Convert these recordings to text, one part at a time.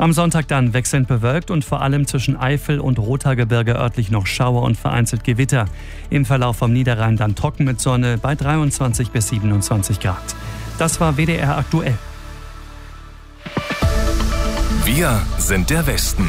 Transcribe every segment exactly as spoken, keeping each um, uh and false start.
Am Sonntag dann wechselnd bewölkt und vor allem zwischen Eifel und Rothaargebirge örtlich noch Schauer und vereinzelt Gewitter. Im Verlauf vom Niederrhein dann trocken mit Sonne bei dreiundzwanzig bis siebenundzwanzig Grad. Das war W D R aktuell. Wir sind der Westen.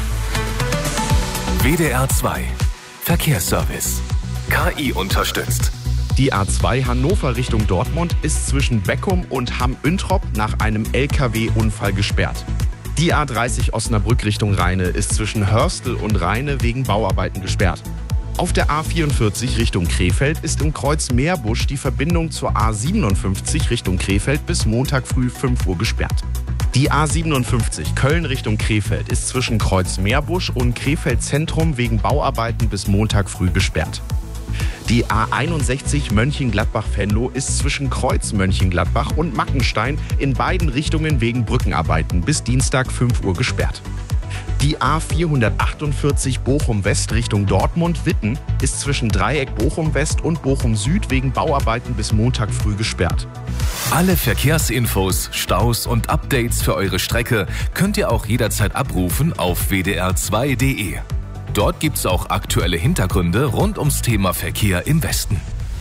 W D R zwei Verkehrsservice. K I unterstützt. Die A zwei Hannover Richtung Dortmund ist zwischen Beckum und Hamm-Üntrop nach einem L K W-Unfall gesperrt. Die A dreißig Osnabrück Richtung Rheine ist zwischen Hörstel und Rheine wegen Bauarbeiten gesperrt. Auf der A vierundvierzig Richtung Krefeld ist im Kreuz Meerbusch die Verbindung zur A siebenundfünfzig Richtung Krefeld bis Montag früh fünf Uhr gesperrt. Die A siebenundfünfzig Köln Richtung Krefeld ist zwischen Kreuz Meerbusch und Krefeld Zentrum wegen Bauarbeiten bis Montag früh gesperrt. Die A einundsechzig Mönchengladbach-Venlo ist zwischen Kreuz Mönchengladbach und Mackenstein in beiden Richtungen wegen Brückenarbeiten bis Dienstag fünf Uhr gesperrt. Die A vierhundertachtundvierzig Bochum-West Richtung Dortmund-Witten ist zwischen Dreieck Bochum-West und Bochum-Süd wegen Bauarbeiten bis Montag früh gesperrt. Alle Verkehrsinfos, Staus und Updates für eure Strecke könnt ihr auch jederzeit abrufen auf w d r zwei punkt d e. Dort gibt's auch aktuelle Hintergründe rund ums Thema Verkehr im Westen.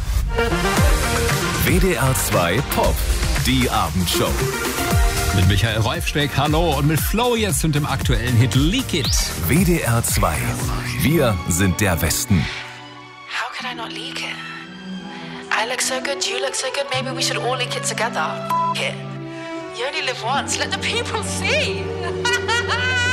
W D R zwei Pop, die Abendshow. Mit Michael Reufschweck, hallo, und mit Flo jetzt und dem aktuellen Hit Leak It. W D R zwei, wir sind der Westen. How could I not leak it? I look so good, you look so good, maybe we should all leak it together. F*** it. You only live once, let the people see.